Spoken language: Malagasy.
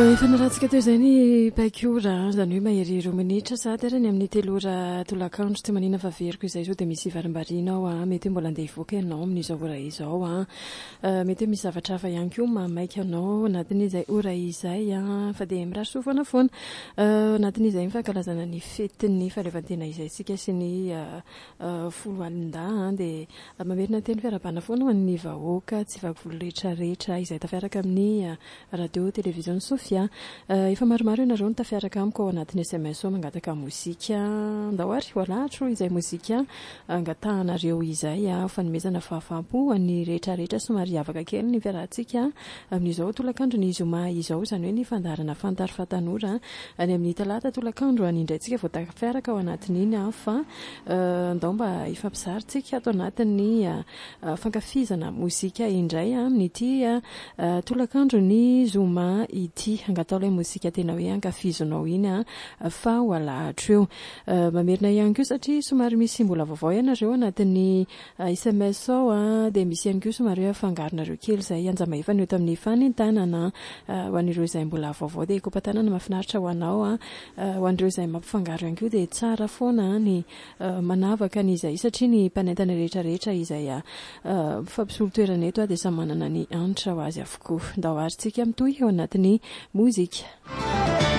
efa naratsika teo izay ny paikora zany hoe mahery roa minitra sady arany amin'ny telora tolakandro tsy manina fa veriko izay zao dia misy varimbarina ao a mety hoe mbola andeha hivoaka ianao amin'izao ora izao a mety hoe misy zavatra hafa ihany koa mamaika anao anatin'izay ora izay a fa dia mirary sofana foana anatin'izay mifankalazana ny fetin'ny fahaleovantena izay sika sy ny folo alin-da dia mamerina teny fiarabana foana ho an'ny vahoaka tsy vaky volo rehetrarehetra izay tafiaraka amin'ny radio télévision Sofia efa maromaro ianareo tafiaraka amiko ao anatin'ny SMS mangataka mozika ndao ary hoalatro izay mozika angatahanareo izay fanomezana fahafaham-po an'ny rehetrarehetra somary avaka kely ny fiarahantsika amin'izao tolakandro ny zoma izao izany hoe ny fandarana fantary fatanora any amin'ny talata tolakandro anindraitsika vao tafiaraka ao anatin'iny fa ndao mba ifampizarytsika ato anatin'ny fankafizana mozika indray amin'ity tolakandro ny zoma ity angatao mozika tena hoe ankafizonao iny fa ho alahatra eo mamerina ihany koa satria somary misy mbola vaovao ianareo anatin'ny SMS ao dia misy ihany koa somary hoe afangaronareo kely izay anjama efa ny eto amin'ny fanentanana ho an'ireo izay mbola vaovao dia kompatanana mafinaritra ho anao ho an'ireo izay mampifangaro ihany koa dia tsara foana ny manavaka n'izay satria ny mpanentana rehetrarehetra izay fampisolo toerana eto dia samy manana ny anitra ho azy avokoa ndao arytsika mitohy eo anatin'ny mozika.